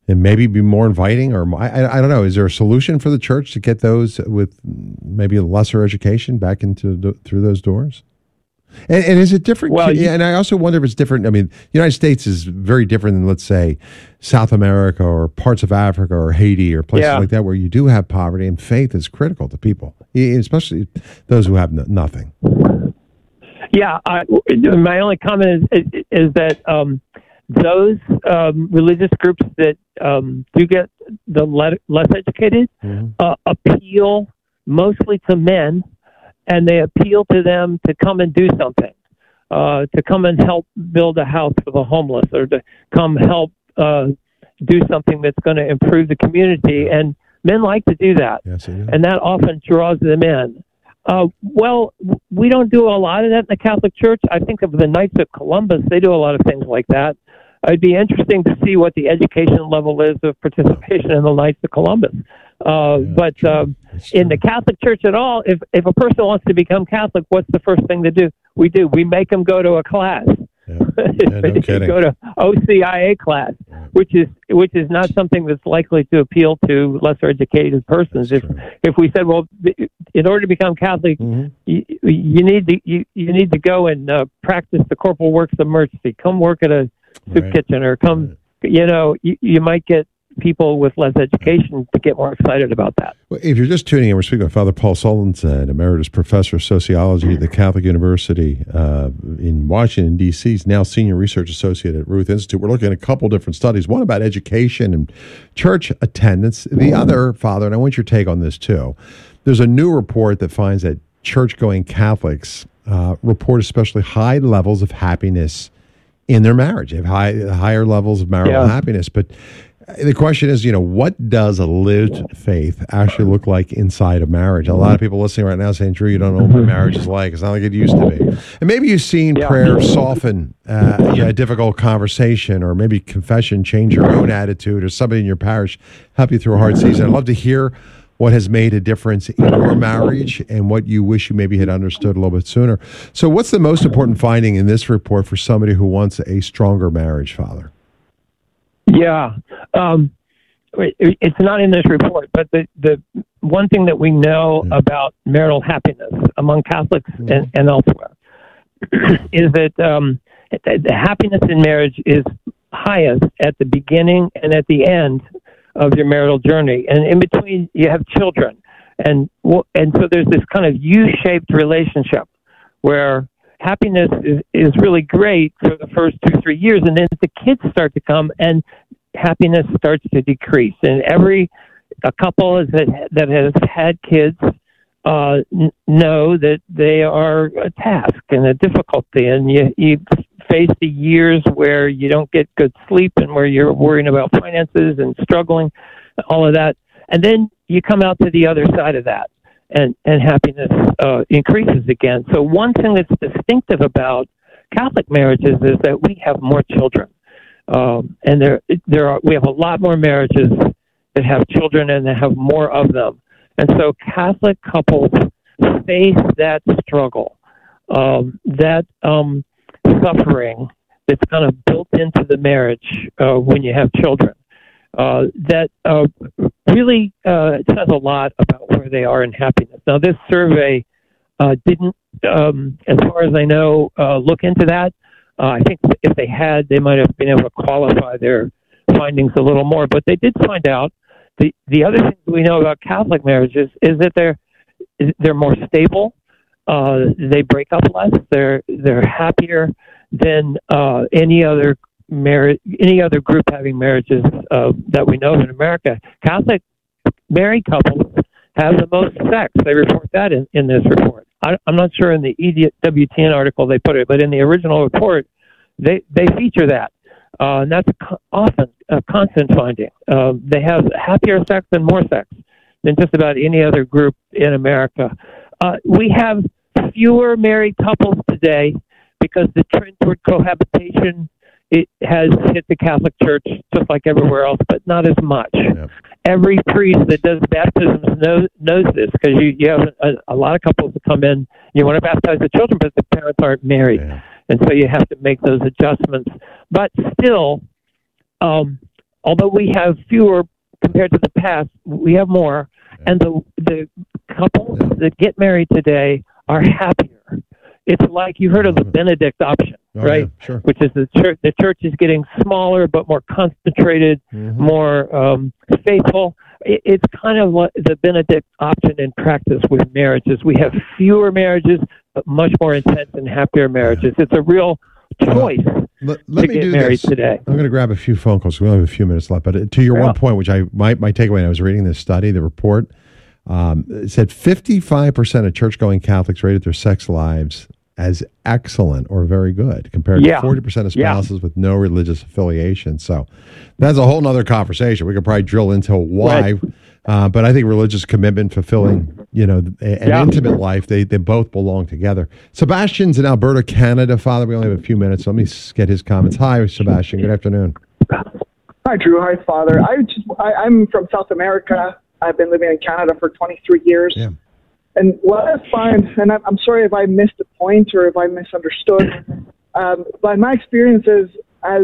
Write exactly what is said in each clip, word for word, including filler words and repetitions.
and maybe be more inviting, or I, I don't know. Is there a solution for the church to get those with maybe lesser education back into the, through those doors? And, and is it different? Well, you, and I also wonder if it's different. I mean, the United States is very different than, let's say, South America or parts of Africa or Haiti or places yeah. like that, where you do have poverty, and faith is critical to people, especially those who have no, nothing. Yeah, I, my only comment is, is, is that um, those um, religious groups that um, do get the le- less educated mm-hmm. uh, appeal mostly to men, and they appeal to them to come and do something, uh, to come and help build a house for the homeless, or to come help uh, do something that's going to improve the community. And men like to do that, yes, and that often draws them in. Uh, well, we don't do a lot of that in the Catholic Church. I think of the Knights of Columbus. They do a lot of things like that. It'd be interesting to see what the education level is of participation in the Knights of Columbus. Uh, yeah, but um, in the Catholic Church at all, if, if a person wants to become Catholic, what's the first thing to do? We do. We make them go to a class. Yeah. Yeah, no kidding. Go to O C I A class, yeah. which is which is not something that's likely to appeal to lesser educated persons. If if we said, well, in order to become Catholic, mm-hmm. you, you need to you, you need to go and uh, practice the corporal works of mercy. Come work at a soup right. kitchen, or come, right. you know, you, you might get people with less education to get more excited about that. Well, if you're just tuning in, we're speaking with Father Paul Solenson, Emeritus Professor of Sociology at the Catholic University uh, in Washington, D C. He's now Senior Research Associate at Ruth Institute. We're looking at a couple different studies, one about education and church attendance. The other, Father, and I want your take on this too, there's a new report that finds that church-going Catholics uh, report especially high levels of happiness in their marriage. They have high, higher levels of marital yeah. happiness, but the question is, you know, what does a lived faith actually look like inside a marriage? A lot of people listening right now saying, Drew, you don't know what my marriage is like. It's not like it used to be. And maybe you've seen yeah. prayer soften uh, you know, a difficult conversation, or maybe confession change your own attitude, or somebody in your parish help you through a hard season. I'd love to hear what has made a difference in your marriage and what you wish you maybe had understood a little bit sooner. So what's the most important finding in this report for somebody who wants a stronger marriage, Father? Yeah, um, it's not in this report, but the, the one thing that we know yeah. about marital happiness among Catholics mm-hmm. and, and elsewhere is that um, the happiness in marriage is highest at the beginning and at the end of your marital journey, and in between you have children, and and so there's this kind of U-shaped relationship where happiness is, is really great for the first two, three years, and then the kids start to come, and happiness starts to decrease. And every a couple is that that has had kids uh, n- know that they are a task and a difficulty, and you you face the years where you don't get good sleep and where you're worrying about finances and struggling, all of that, and then you come out to the other side of that. And, and happiness uh, increases again. So one thing that's distinctive about Catholic marriages is that we have more children, um, and there there are we have a lot more marriages that have children and that have more of them. And so Catholic couples face that struggle, um, that um, suffering that's kind of built into the marriage uh, when you have children. Uh, that uh, really uh, says a lot about where they are in happiness. Now, this survey uh, didn't, um, as far as I know, uh, look into that. Uh, I think if they had, they might have been able to qualify their findings a little more. But they did find out the the other thing we know about Catholic marriages is that they're they're more stable. Uh, they break up less. They're they're happier than uh, any other. Marriage, any other group having marriages uh, that we know of in America. Catholic married couples have the most sex. They report that in, in this report. I, I'm not sure in the E W T N article they put it, but in the original report, they, they feature that. Uh, and that's co- often a constant finding. Uh, they have happier sex and more sex than just about any other group in America. Uh, we have fewer married couples today because the trend toward cohabitation it has hit the Catholic Church just like everywhere else, but not as much. Yep. Every priest that does baptisms knows, knows this because you, you have a, a lot of couples that come in, you want to baptize the children, but the parents aren't married. Yeah. And so you have to make those adjustments. But still, um, although we have fewer compared to the past, we have more, and the the couples that get married today are happier. It's like you heard of the Benedict option, oh, right? Yeah, sure. Which is the church. The church is getting smaller, but more concentrated, mm-hmm. more um, faithful. It, it's kind of like the Benedict option in practice with marriages. We have fewer marriages, but much more intense and happier marriages. It's a real choice uh, let, let to me get do married this. today. I'm going to grab a few phone calls. We only have a few minutes left. But to your yeah. one point, which I my, my takeaway when I was reading this study, the report, um, it said fifty-five percent of church-going Catholics rated their sex lives as excellent or very good, compared yeah. to forty percent of spouses yeah. with no religious affiliation. So that's a whole nother conversation. We could probably drill into why. Right. Uh, but I think religious commitment, fulfilling, you know, an yeah. intimate life, they, they both belong together. Sebastian's in Alberta, Canada. Father, we only have a few minutes. So let me get his comments. Hi, Sebastian. Good afternoon. Hi, Drew. Hi, Father. I just, I, I'm from South America. I've been living in Canada for twenty-three years. Yeah. And what I find, and I'm sorry if I missed a point or if I misunderstood, um, but my experience is as,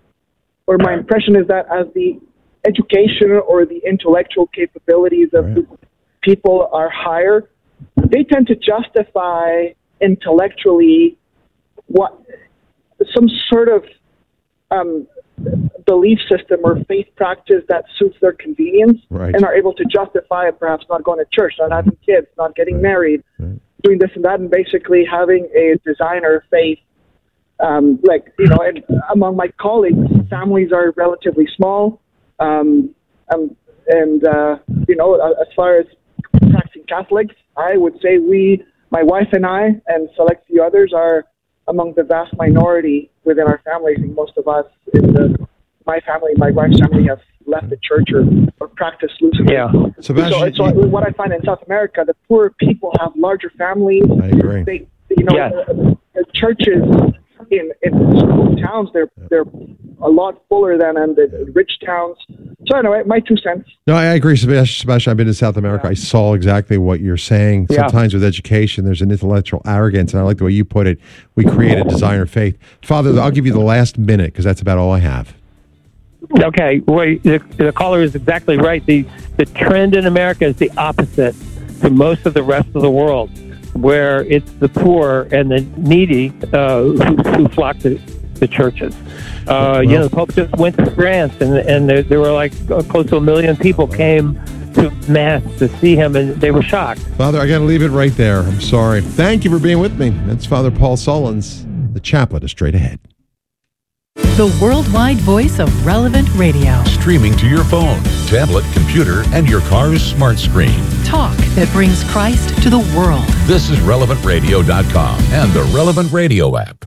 or my impression is that as the education or the intellectual capabilities of right. people are higher, they tend to justify intellectually what some sort of um, belief system or faith practice that suits their convenience, right. and are able to justify it, perhaps not going to church, not having kids, not getting right. married, right. doing this and that, and basically having a designer faith. Um, like, you know, and among my colleagues, families are relatively small. Um, um, and, uh, you know, as far as practicing Catholics, I would say we, my wife and I, and select few others, are among the vast minority within our family. I think most of us in the, my family, my wife's family, have left the church or, or practiced loosely. Yeah. Sebastian, so, so what I find in South America, the poorer people have larger families. I agree. They, you know, yes. the, the churches in, in small towns, they're they're a lot fuller than in the rich towns. So anyway, my two cents. No, I agree, Sebastian. I've been to South America. Yeah. I saw exactly what you're saying. Yeah. Sometimes with education, there's an intellectual arrogance, and I like the way you put it. We create a designer faith. Father, I'll give you the last minute because that's about all I have. Okay, well, the, the caller is exactly right. The the trend in America is the opposite to most of the rest of the world, where it's the poor and the needy uh, who, who flock to the churches. Uh, well, you know, the Pope just went to France, and and there, there were like close to a million people came to Mass to see him, and they were shocked. Father, I got to leave it right there. I'm sorry. Thank you for being with me. That's Father Paul Sullins, the chaplain of Straight Ahead. The worldwide voice of Relevant Radio. Streaming to your phone, tablet, computer, and your car's smart screen. Talk that brings Christ to the world. This is relevant radio dot com and the Relevant Radio app.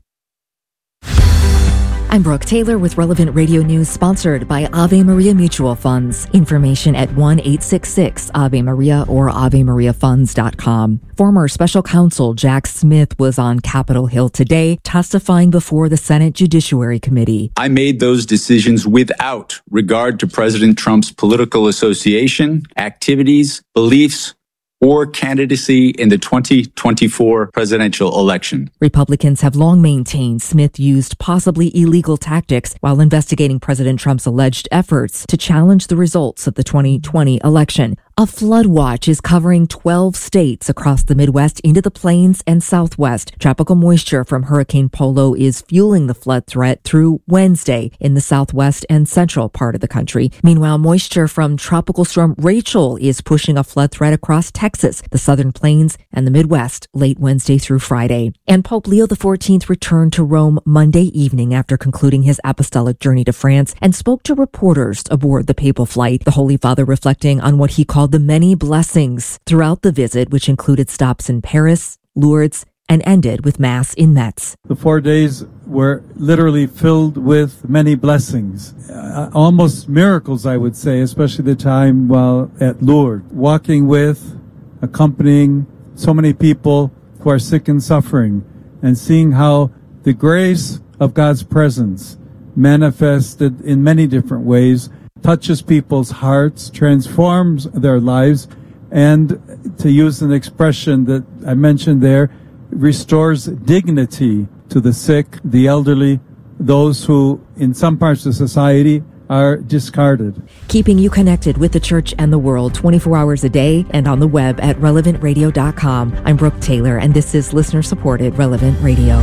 I'm Brooke Taylor with Relevant Radio News, sponsored by Ave Maria Mutual Funds. Information at one eight six six Ave Maria or ave maria funds dot com. Former Special Counsel Jack Smith was on Capitol Hill today, testifying before the Senate Judiciary Committee. I made those decisions without regard to President Trump's political association, activities, beliefs, or candidacy in the twenty twenty-four presidential election. Republicans have long maintained Smith used possibly illegal tactics while investigating President Trump's alleged efforts to challenge the results of the twenty twenty election. A flood watch is covering twelve states across the Midwest into the plains and Southwest. Tropical moisture from Hurricane Polo is fueling the flood threat through Wednesday in the Southwest and central part of the country. Meanwhile, moisture from Tropical Storm Rachel is pushing a flood threat across Texas, the Southern Plains, and the Midwest late Wednesday through Friday. And Pope Leo the fourteenth returned to Rome Monday evening after concluding his apostolic journey to France and spoke to reporters aboard the papal flight. The Holy Father reflecting on what he called the many blessings throughout the visit, which included stops in Paris, Lourdes, and ended with Mass in Metz. The four days were literally filled with many blessings, uh, almost miracles, I would say, especially the time while at Lourdes, walking with, accompanying so many people who are sick and suffering, and seeing how the grace of God's presence manifested in many different ways touches people's hearts, transforms their lives, and, to use an expression that I mentioned there, restores dignity to the sick, the elderly, those who in some parts of society are discarded. Keeping you connected with the church and the world twenty-four hours a day and on the web at relevant radio dot com. I'm Brooke Taylor, and this is listener-supported Relevant Radio.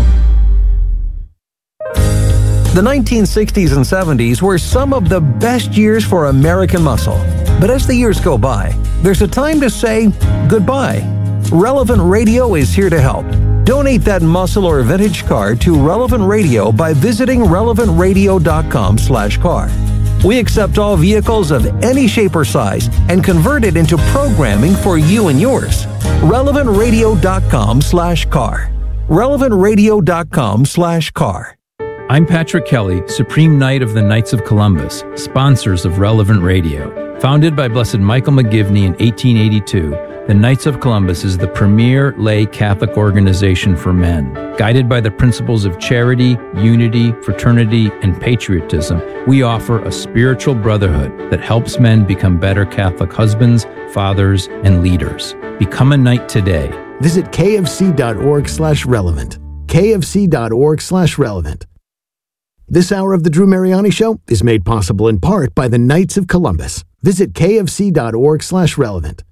The nineteen sixties and seventies were some of the best years for American muscle. But as the years go by, there's a time to say goodbye. Relevant Radio is here to help. Donate that muscle or vintage car to Relevant Radio by visiting relevant radio dot com slash car. We accept all vehicles of any shape or size and convert it into programming for you and yours. relevant radio dot com slash car. relevant radio dot com slash car. I'm Patrick Kelly, Supreme Knight of the Knights of Columbus, sponsors of Relevant Radio. Founded by Blessed Michael McGivney in eighteen eighty-two, the Knights of Columbus is the premier lay Catholic organization for men. Guided by the principles of charity, unity, fraternity, and patriotism, we offer a spiritual brotherhood that helps men become better Catholic husbands, fathers, and leaders. Become a knight today. Visit kfc.org slash relevant. kfc.org slash relevant. This hour of the Drew Mariani Show is made possible in part by the Knights of Columbus. Visit kfc.org slash relevant.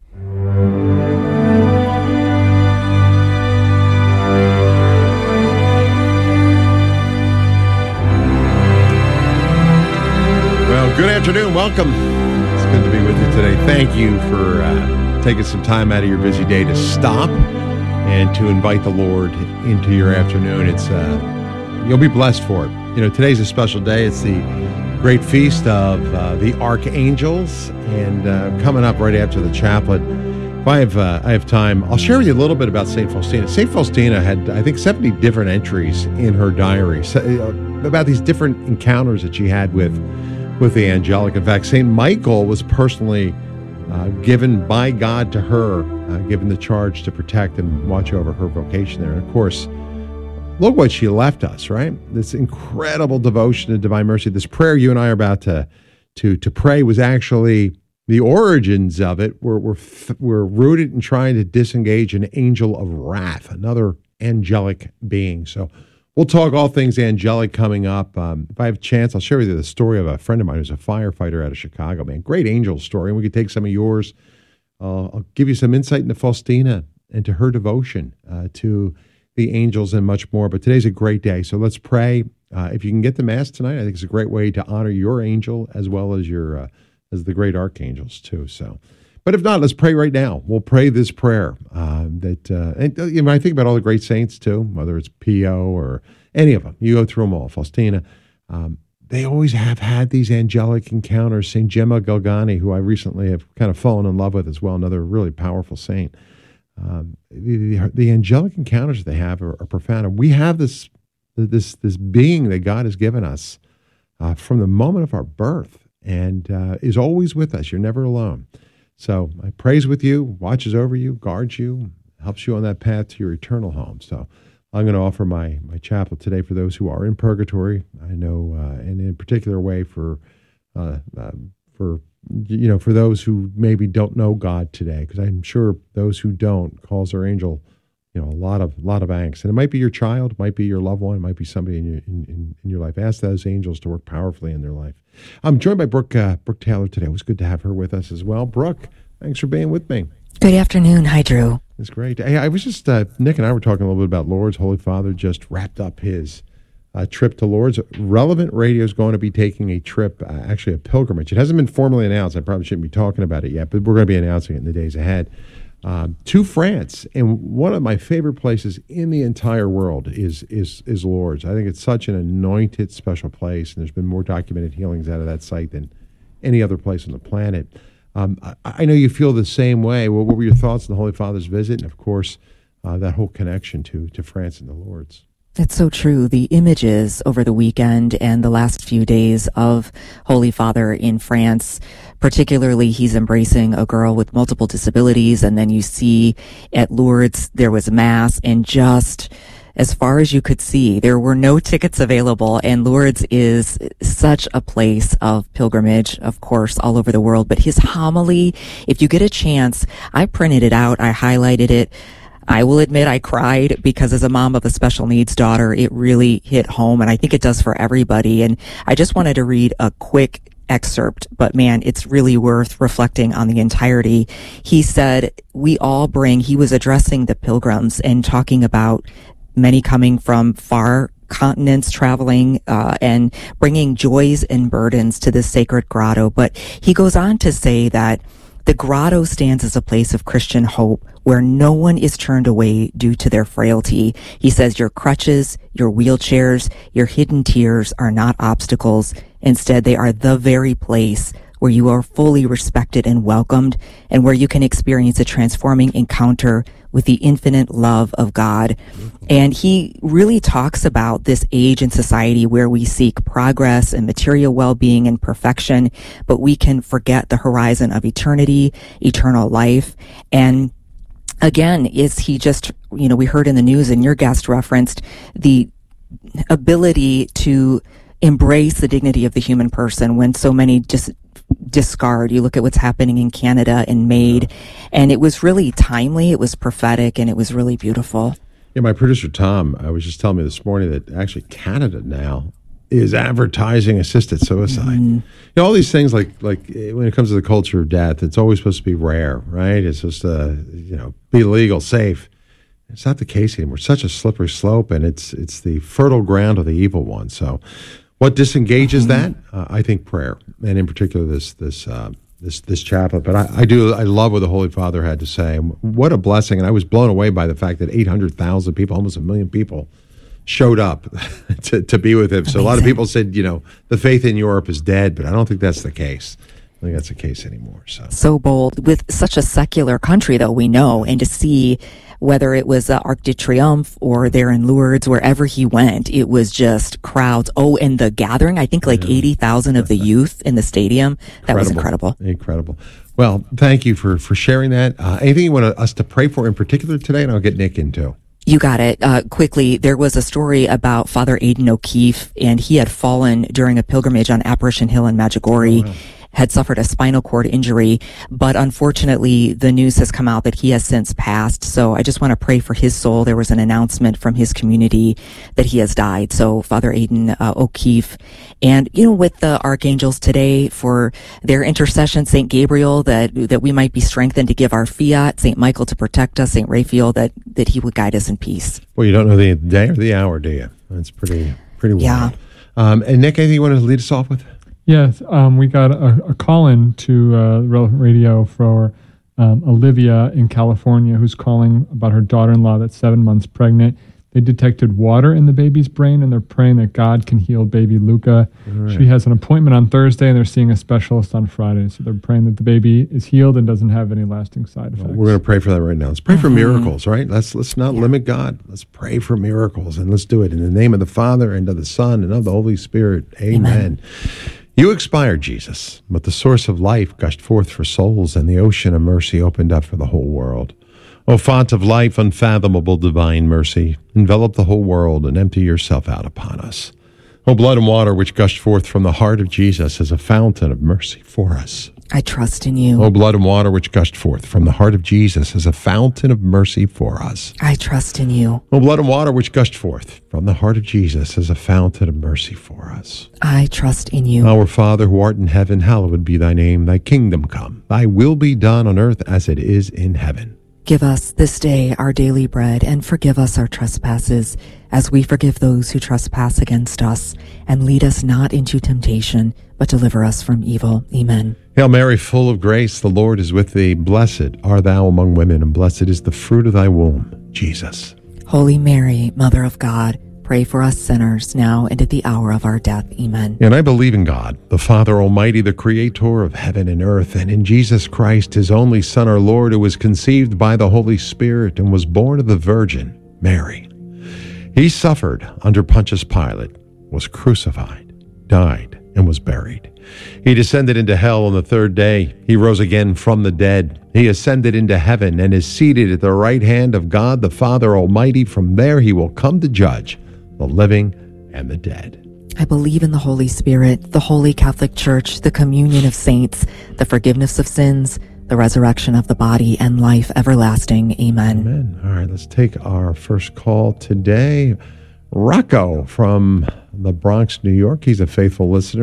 Well, good afternoon. Welcome. It's good to be with you today. Thank you for uh, taking some time out of your busy day to stop and to invite the Lord into your afternoon. It's uh, you'll be blessed for it. You know, today's a special day. It's the great feast of uh, the Archangels, and uh, coming up right after the chaplet. If I have uh, I have time, I'll share with you a little bit about Saint Faustina. Saint Faustina had, I think, seventy different entries in her diary so, uh, about these different encounters that she had with with the angelic. In fact, Saint Michael was personally uh, given by God to her, uh, given the charge to protect and watch over her vocation there. And of course, look what she left us, right? This incredible devotion to divine mercy. This prayer you and I are about to to to pray was actually, the origins of it were were were rooted in trying to disengage an angel of wrath, another angelic being. So we'll talk all things angelic coming up. Um, if I have a chance, I'll share with you the story of a friend of mine who's a firefighter out of Chicago. Man, great angel story, and we could take some of yours. Uh, I'll give you some insight into Faustina and to her devotion uh, to the angels and much more. But today's a great day, so let's pray. Uh, if you can get the Mass tonight, I think it's a great way to honor your angel as well as your uh, as the great archangels too. So, but if not, let's pray right now. We'll pray this prayer. Um, that uh, and, you know, I think about all the great saints too, whether it's Pio or any of them. You go through them all. Faustina. Um, they always have had these angelic encounters. Saint Gemma Galgani, who I recently have kind of fallen in love with as well, another really powerful saint. Um, the, the angelic encounters they have are, are profound. And we have this, this, this being that God has given us uh, from the moment of our birth, and uh, is always with us. You're never alone. So I prays with you, watches over you, guards you, helps you on that path to your eternal home. So I'm going to offer my my chaplet today for those who are in purgatory. I know, uh, and in a particular way for uh, uh, for. you know, for those who maybe don't know God today, because I'm sure those who don't cause their angel, you know, a lot of lot of angst. And it might be your child, it might be your loved one, it might be somebody in your in, in your life. Ask those angels to work powerfully in their life. I'm joined by Brooke uh, Brooke Taylor today. It was good to have her with us as well. Brooke, thanks for being with me. Good afternoon. Hi, Drew. It's great. Hey, I was just uh, Nick and I were talking a little bit about Lourdes. Holy Father just wrapped up his Uh, trip to Lourdes. Relevant Radio is going to be taking a trip, uh, actually a pilgrimage. It hasn't been formally announced. I probably shouldn't be talking about it yet, but we're going to be announcing it in the days ahead. Um, to France, and one of my favorite places in the entire world is is is Lourdes. I think it's such an anointed, special place, and there's been more documented healings out of that site than any other place on the planet. Um, I, I know you feel the same way. Well, what were your thoughts on the Holy Father's visit, and of course, uh, that whole connection to to France and the Lourdes? It's so true. The images over the weekend and the last few days of Holy Father in France, particularly he's embracing a girl with multiple disabilities. And then you see at Lourdes, there was Mass, and just as far as you could see, there were no tickets available. And Lourdes is such a place of pilgrimage, of course, all over the world. But his homily, if you get a chance, I printed it out. I highlighted it. I will admit I cried because as a mom of a special needs daughter, it really hit home, and I think it does for everybody. And I just wanted to read a quick excerpt, but man, it's really worth reflecting on the entirety. He said, we all bring, he was addressing the pilgrims and talking about many coming from far continents, traveling uh, and bringing joys and burdens to this sacred grotto. But he goes on to say that the grotto stands as a place of Christian hope where no one is turned away due to their frailty. He says your crutches, your wheelchairs, your hidden tears are not obstacles. Instead, they are the very place where you are fully respected and welcomed, and where you can experience a transforming encounter with the infinite love of God. And he really talks about this age and society where we seek progress and material well-being and perfection, but we can forget the horizon of eternity, eternal life. And again, is he just, you know, we heard in the news and your guest referenced the ability to embrace the dignity of the human person when so many just discard. You look at what's happening in Canada and MAID, and it was really timely, it was prophetic, and it was really beautiful. Yeah, my producer Tom, I was just telling me this morning that actually Canada now is advertising assisted suicide. Mm. You know, all these things, like like when it comes to the culture of death, it's always supposed to be rare, right? It's just, uh, you know, be legal, safe. It's not the case anymore. It's such a slippery slope, and it's it's the fertile ground of the evil one. So what disengages mm-hmm. that? Uh, I think prayer, and in particular this this uh, this this chaplet. But I, I do I love what the Holy Father had to say. What a blessing! And I was blown away by the fact that eight hundred thousand people, almost a million people, showed up to to be with him. Amazing. So a lot of people said, you know, the faith in Europe is dead, but I don't think that's the case. I don't think that's the case anymore. So so bold with such a secular country, though, we know, and to see. Whether it was uh, Arc de Triomphe or there in Lourdes, wherever he went, it was just crowds. Oh, and the gathering, I think like yeah. eighty thousand of the youth in the stadium. That incredible. was incredible. Incredible. Well, thank you for, for sharing that. Uh, anything you want us to pray for in particular today? And I'll get Nick into. You got it. Uh, quickly, there was a story about Father Aidan O'Keefe, and he had fallen during a pilgrimage on Apparition Hill in Medjugorje. Oh, wow. Had suffered a spinal cord injury, but unfortunately the news has come out that he has since passed. So I just want to pray for his soul. There was an announcement from his community that he has died. So Father Aidan uh, O'Keefe, and you know, with the archangels today for their intercession, Saint Gabriel, that that we might be strengthened to give our fiat, Saint Michael to protect us, Saint Raphael that that he would guide us in peace. Well, you don't know the day or the hour, do you? That's pretty pretty wild. Yeah. Um, and Nick, anything you want to lead us off with? Yes, um, we got a, a call-in to uh, Relevant Radio for um, Olivia in California, who's calling about her daughter-in-law that's seven months pregnant. They detected water in the baby's brain, and they're praying that God can heal baby Luca. Right. She has an appointment on Thursday, and they're seeing a specialist on Friday. So they're praying that the baby is healed and doesn't have any lasting side effects. Well, we're going to pray for that right now. Let's pray for miracles, right? Let's let's not yeah. limit God. Let's pray for miracles, and let's do it in the name of the Father, and of the Son, and of the Holy Spirit. Amen. Amen. You expired, Jesus, but the source of life gushed forth for souls, and the ocean of mercy opened up for the whole world. O font of life, unfathomable divine mercy, envelop the whole world and empty yourself out upon us. O blood and water which gushed forth from the heart of Jesus as a fountain of mercy for us. I trust in you. O blood and water which gushed forth from the heart of Jesus as a fountain of mercy for us. I trust in you. O blood and water which gushed forth from the heart of Jesus as a fountain of mercy for us. I trust in you. Our Father who art in heaven, hallowed be thy name. Thy kingdom come. Thy will be done on earth as it is in heaven. Give us this day our daily bread, and forgive us our trespasses, as we forgive those who trespass against us. And lead us not into temptation, but deliver us from evil. Amen. Hail Mary, full of grace, the Lord is with thee. Blessed art thou among women, and blessed is the fruit of thy womb, Jesus. Holy Mary, Mother of God, pray for us sinners, now and at the hour of our death. Amen. And I believe in God, the Father Almighty, the Creator of heaven and earth, and in Jesus Christ, his only Son, our Lord, who was conceived by the Holy Spirit and was born of the Virgin Mary. He suffered under Pontius Pilate, was crucified, died, and was buried. He descended into hell on the third day. He rose again from the dead. He ascended into heaven and is seated at the right hand of God, the Father Almighty. From there he will come to judge the living and the dead. I believe in the Holy Spirit, the Holy Catholic Church, the communion of saints, the forgiveness of sins, the resurrection of the body, and life everlasting. Amen. Amen. All right, let's take our first call today. Rocco from the Bronx, New York. He's a faithful listener.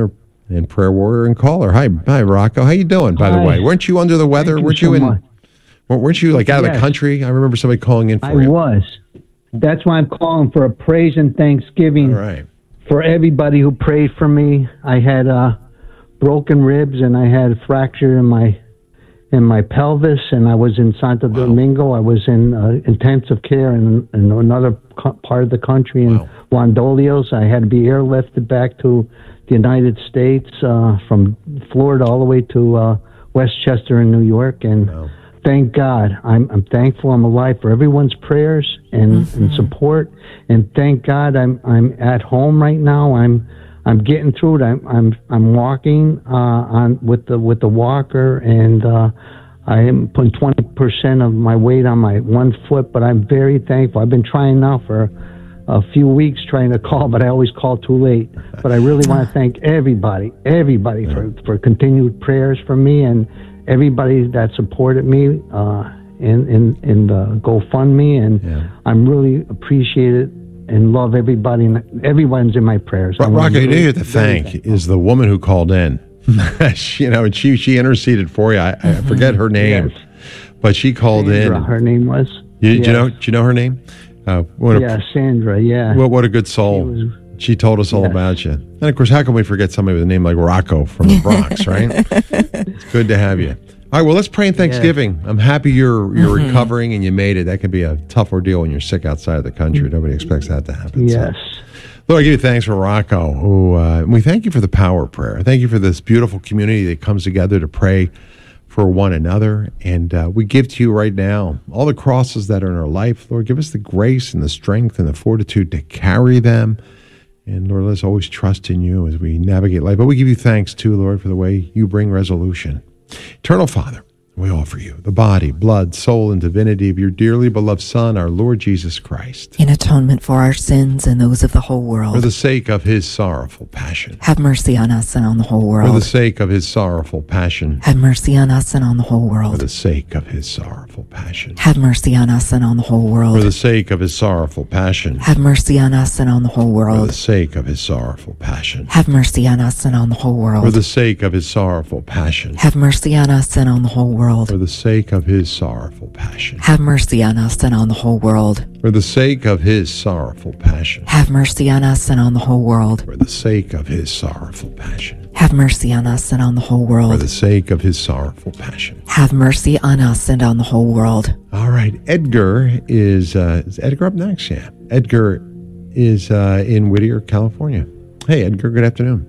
and prayer warrior and caller. Hi, hi, Rocco. How you doing? By Hi. the way, weren't you under the weather? Thank you weren't so you in? much. Weren't you like out of Yes. the country? I remember somebody calling in for I you. was. That's why I'm calling for a praise and thanksgiving All right. for everybody who prayed for me. I had uh, broken ribs and I had a fracture in my in my pelvis, and I was in Santo wow. Domingo. I was in uh, intensive care in, in another co- part of the country in wow. Juan Dolio's. I had to be airlifted back to the United States uh, from Florida all the way to uh, Westchester in New York, and wow. thank God. I'm, I'm thankful I'm alive for everyone's prayers and, mm-hmm. and support, and thank God I'm I'm at home right now. I'm I'm getting through it. I'm I'm I'm walking uh, on with the with the walker, and uh, I am putting twenty percent of my weight on my one foot. But I'm very thankful. I've been trying now for a few weeks trying to call, but I always call too late. But I really want to thank everybody, everybody for for continued prayers for me, and everybody that supported me uh, in in in the GoFundMe, and yeah. I'm really appreciated. And love everybody, and everyone's in my prayers. But Rocco, you need to thank is the woman who called in. she, you know, and she she interceded for you. I, I forget her name, yes. but she called Sandra, in. Her name was. You, yes. Do you know? Do you know her name? Uh, what yeah, a, Sandra. Yeah. What what a good soul. She, was, she told us all yes. about you. And of course, how can we forget somebody with a name like Rocco from the Bronx, right? It's good to have you. All right, well, let's pray in Thanksgiving. Yeah. I'm happy you're you're mm-hmm. recovering and you made it. That can be a tough ordeal when you're sick outside of the country. Nobody expects that to happen. Yes. So. Lord, I give you thanks for Rocco. Who, uh, we thank you for the power of prayer. Thank you for this beautiful community that comes together to pray for one another. And uh, we give to you right now all the crosses that are in our life. Lord, give us the grace and the strength and the fortitude to carry them. And Lord, let's always trust in you as we navigate life. But we give you thanks too, Lord, for the way you bring resolution. Eternal Father, we offer you the body, blood, soul, and divinity of your dearly beloved Son, our Lord Jesus Christ. In atonement for our sins and those of the whole world. For the sake of his sorrowful passion. Have mercy on us and on the whole world. For the sake of his sorrowful passion. Have mercy on us and on the whole world. For the sake of his sorrowful passion. Have mercy on us and on the whole world. For the sake of his sorrowful passion. Have mercy on us and on the whole world. For the sake of his sorrowful passion. Have mercy on us and on the whole world. For the sake of his sorrowful passion. Have mercy on us and on the whole world. For the sake of his sorrowful passion. Have mercy on us and on the whole world. For the sake of his sorrowful passion. Have mercy on us and on the whole world. For the sake of his sorrowful passion. Have mercy on us and on the whole world. For the sake of his sorrowful passion. Have mercy on us and on the whole world. All right. Edgar is, uh, is Edgar up next? Yeah. Edgar is uh, in Whittier, California. Hey, Edgar, good afternoon.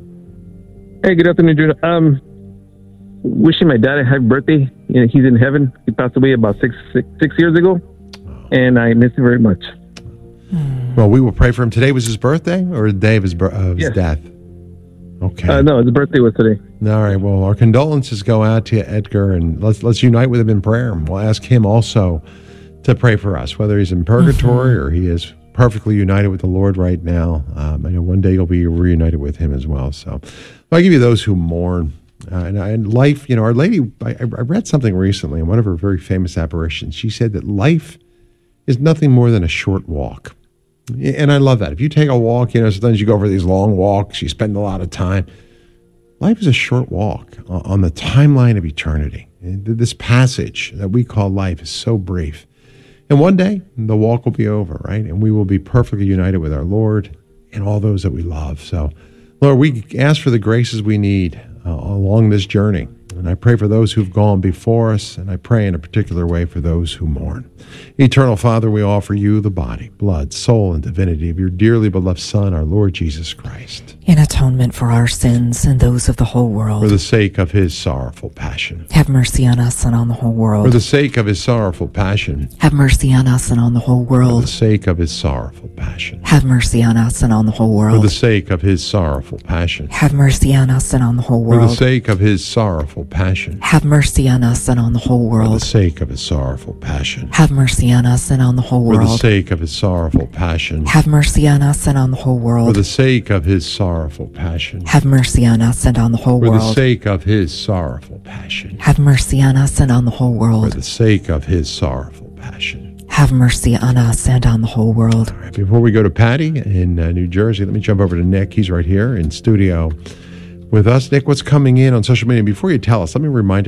Hey, good afternoon, Judah. Um, wishing my dad a happy birthday. You know, he's in heaven. He passed away about six, six, six years ago, and I miss him very much. Well, we will pray for him. Today was his birthday, or the day of his, uh, of his yes. death? Okay. Uh, no, his birthday was today. All right. Well, our condolences go out to you, Edgar, and let's let's unite with him in prayer. We'll ask him also to pray for us, whether he's in purgatory mm-hmm. or he is perfectly united with the Lord right now. Um, I know one day you'll be reunited with him as well. So I give you those who mourn. Uh, and, and life, you know, Our Lady, I, I read something recently in one of her very famous apparitions. She said that life is nothing more than a short walk. And I love that. If you take a walk, you know, sometimes you go for these long walks, you spend a lot of time. Life is a short walk on the timeline of eternity. This passage that we call life is so brief. And one day, the walk will be over, right? And we will be perfectly united with our Lord and all those that we love. So, Lord, we ask for the graces we need uh, along this journey. And I pray for those who've gone before us, and I pray in a particular way for those who mourn. Eternal Father, we offer you the body, blood, soul, and divinity of your dearly beloved Son, our Lord Jesus Christ. In atonement for our sins and those of the whole world. For the sake of his sorrowful passion. Have mercy on us and on the whole world. For the sake of his sorrowful passion. Have mercy on us and on the whole world. For the sake of his sorrowful passion. Have mercy on us and on the whole world. For the sake of his sorrowful passion. Have mercy on us and on the whole world. For the sake of his sorrowful passion. Have mercy on us and on the whole world. For the sake of his sorrowful passion. Have mercy on us and on the whole world. For the sake of his sorrowful passion. Have mercy on us and on the whole world. For the sake of his sorrowful passion. Have mercy on us and on the whole For world. the sake of his sorrowful passion. Have mercy on us and on the whole world. For the sake of his sorrowful passion. Have mercy on us and on the whole world. All right, before we go to Patty in uh, New Jersey, let me jump over to Nick. He's right here in studio with us. Nick, what's coming in on social media? Before you tell us, let me remind